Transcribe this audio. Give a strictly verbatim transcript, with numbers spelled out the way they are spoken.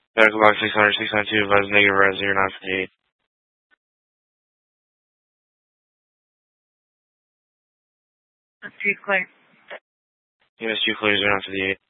Medical box six hundred, six ninety-two, advise negative res zero nine fifty-eight. That's too clear. U S two clear zero nine fifty-eight.